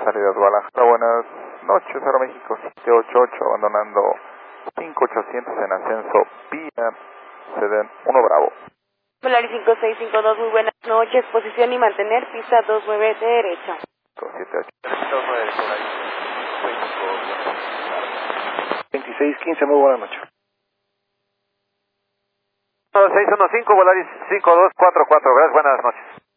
salida Guadalajara, buenas noches, Aeroméxico 788, abandonando 5800 en ascenso vía Seden 1 Bravo. Volaris 5652, muy buenas noches, posición y mantener, pista 29 de derecha. 2615, muy buenas noches. 615, Volaris 5244, gracias, buenas noches.